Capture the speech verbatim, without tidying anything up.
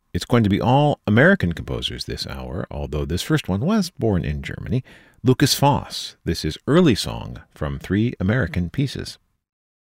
It's going to be all American composers this hour, although this first one was born in Germany. Lukas Foss. This is Early Song from three American pieces.